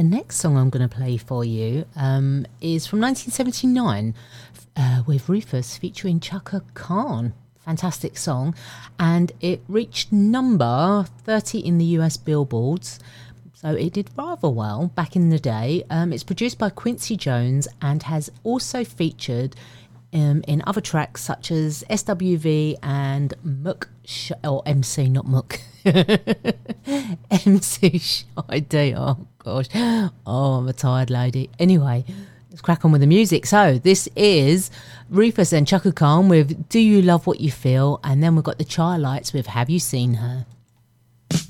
the next song I'm going to play for you is from 1979 with Rufus featuring Chaka Khan. Fantastic song. And it reached number 30 in the US Billboards. So it did rather well back in the day. It's produced by Quincy Jones and has also featured in other tracks such as SWV and Mook, or MC, not Mook. MC Shady. Oh gosh. Oh, I'm a tired lady. Anyway, let's crack on with the music. So this is Rufus and Chaka Khan with Do You Love What You Feel? And then we've got the Childlights with Have You Seen Her?